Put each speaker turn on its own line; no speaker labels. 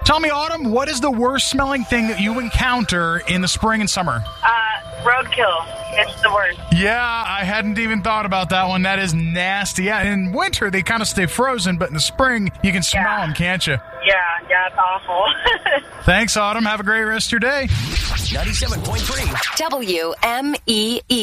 Tell me, Autumn, what is the worst smelling thing that you encounter in the spring and summer?
Roadkill. It's the worst.
Yeah, I hadn't even thought about that one. That is nasty. Yeah, in winter, they kind of stay frozen, but in the spring, you can smell them, can't you?
Yeah, it's awful.
Thanks, Autumn. Have a great rest of your day.
97.3
WMEE.